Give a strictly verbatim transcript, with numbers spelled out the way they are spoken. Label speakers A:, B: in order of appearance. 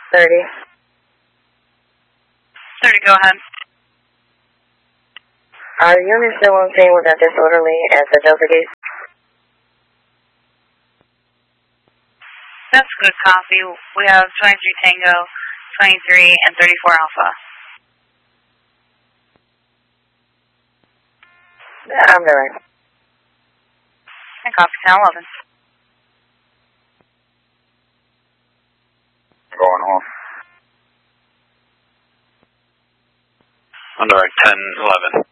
A: thirty.
B: thirty, go ahead.
A: Our unit still on scene with a disorderly at the Delta Gate.
B: That's good copy. We have twenty-three Tango, twenty-three, and thirty-four Alpha.
A: I'm there.
B: And copy ten eleven.
C: Going home. Under ten eleven.